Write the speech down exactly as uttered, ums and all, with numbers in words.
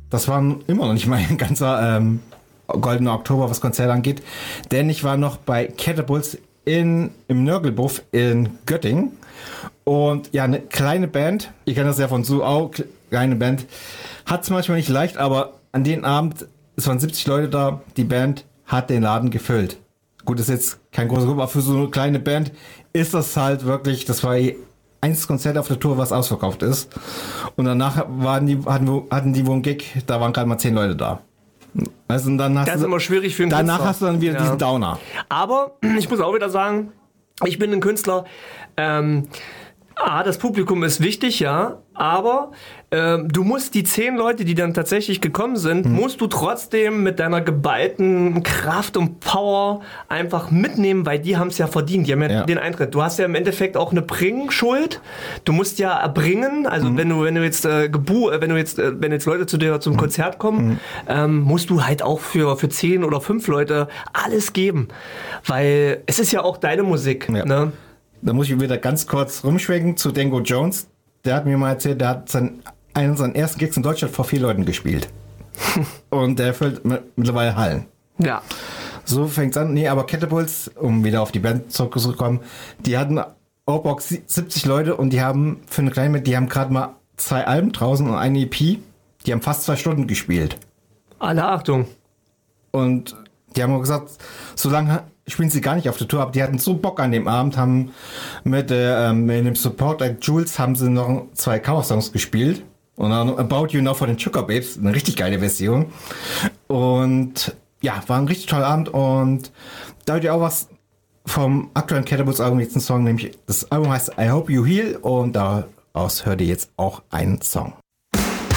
das war immer noch nicht mein ganzer ähm, goldener Oktober, was Konzert angeht. Denn ich war noch bei Catapults in, im Nörgelbuff in Göttingen. Und ja, eine kleine Band, ich kenne das ja von so auch, kleine Band, hat es manchmal nicht leicht, aber an dem Abend, es waren siebzig Leute da, die Band hat den Laden gefüllt. Gut, ist jetzt kein großer Gruppe, aber für so eine kleine Band ist das halt wirklich, das war eins Konzert auf der Tour, was ausverkauft ist. Und danach waren die, hatten, hatten die wohl einen Gig, da waren gerade mal zehn Leute da. Also und dann hast Das ist du, immer schwierig für einen danach Künstler. hast du dann wieder Ja. diesen Downer. Aber ich muss auch wieder sagen, ich bin ein Künstler, ähm, ah, das Publikum ist wichtig, ja, aber ähm, du musst die zehn Leute, die dann tatsächlich gekommen sind, Mhm. musst du trotzdem mit deiner geballten Kraft und Power einfach mitnehmen, weil die haben es ja verdient, die haben ja, Ja. den Eintritt. Du hast ja im Endeffekt auch eine Bringschuld, du musst ja erbringen, also Mhm. wenn du wenn du jetzt äh, gebu äh, wenn du jetzt äh, wenn jetzt Leute zu dir zum Konzert kommen, Mhm. ähm, musst du halt auch für für zehn oder fünf Leute alles geben, weil es ist ja auch deine Musik, Ja. ne? Da muss ich wieder ganz kurz rumschwenken zu Dango Jones. Der hat mir mal erzählt, der hat sein, einen seiner ersten Gigs in Deutschland vor vier Leuten gespielt. Und der füllt mi- mittlerweile Hallen. Ja. So fängt's an. Nee, aber Catapults, um wieder auf die Band zurückzukommen, die hatten Outbox siebzig Leute und die haben für eine kleine Band, die haben gerade mal zwei Alben draußen und eine E P. Die haben fast zwei Stunden gespielt. Alle Achtung. Und die haben auch gesagt, so lange spielen sie gar nicht auf der Tour, aber die hatten so Bock an dem Abend, haben mit, äh, mit dem Support Act Jules haben sie noch zwei Cover-Songs gespielt. Und dann About You Now von den Sugar Babes, eine richtig geile Version. Und ja, war ein richtig toller Abend und da hört ihr auch was vom aktuellen Catapults Album, jetzt ein Song, nämlich das Album heißt I Hope You Heal und daraus hört ihr jetzt auch einen Song.